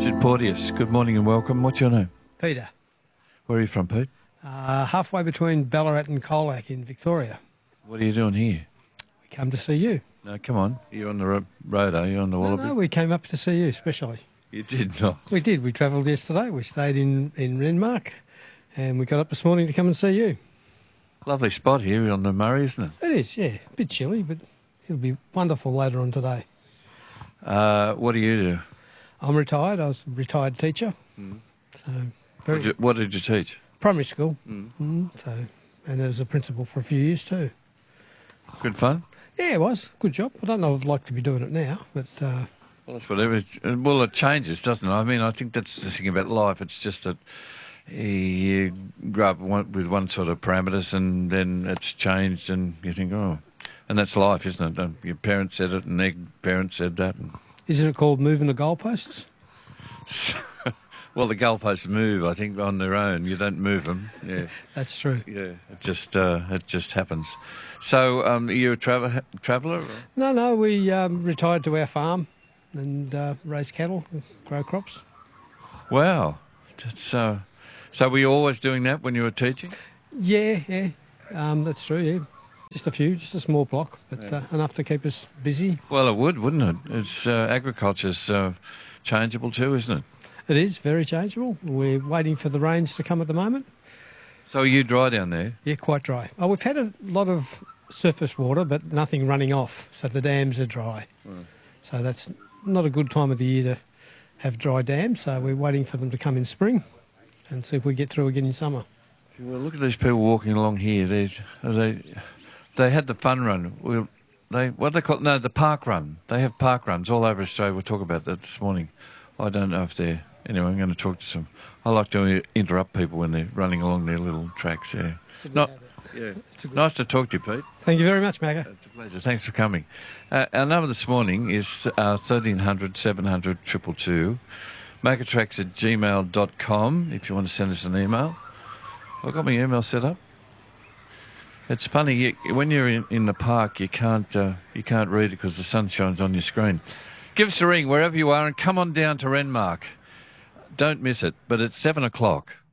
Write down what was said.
Richard Porteous, good morning and welcome. What's your name? Peter. Where are you from, Pete? Halfway between Ballarat and Colac in Victoria. What are you doing here? We come to see you. No, come on. You're on the road, are you, on the Wallaby? No, we came up to see you specially. You did not. We did. We travelled yesterday. We stayed in Renmark and we got up this morning to come and see you. Lovely spot here on the Murray, isn't it? It is, yeah. A bit chilly, but it'll be wonderful later on today. What do you do? I'm retired. I was a retired teacher. So What did you teach? primary school. And I was a principal for a few years too. Good fun? Yeah, it was. Good job. I don't know if I'd like to be doing it now, but Well, that's whatever. Well, it changes, doesn't it? I mean, I think that's the thing about life. It's just that you grow up with one sort of parameters and then it's changed and you think, oh, and that's life, isn't it? Your parents said it and their parents said that. isn't it called moving the goalposts? Well, the goalposts move, I think, on their own. You don't move them. Yeah, That's true. yeah. It just happens. So, are you a traveller? No, we retired to our farm and raise cattle, grow crops. Wow. So were you always doing that when you were teaching? Yeah, that's true, yeah. Just a small block, but enough to keep us busy. Well, it would, wouldn't it? It's agriculture's changeable too, isn't it? It is very changeable. We're waiting for the rains to come at the moment. So are you dry down there? Yeah, quite dry. Oh, we've had a lot of surface water, but nothing running off, so the dams are dry. So that's not a good time of the year to have dry dams, so we're waiting for them to come in spring and see if we get through again in summer. Well, look at these people walking along here. They had the fun run. The park run. They have park runs all over Australia. We'll talk about that this morning. I don't know if they're... Anyway, I'm going to talk to some... I like to interrupt people when they're running along their little tracks, yeah. Nice to talk to you, Pete. Thank you very much, Magga. It's a pleasure. Thanks for coming. Our number this morning is 1300 700 222. Magatracks@gmail.com if you want to send us an email. I've got my email set up. It's funny, when you're in the park, you can't read it because the sun shines on your screen. Give us a ring wherever you are and come on down to Renmark. Don't miss it, but it's 7 o'clock.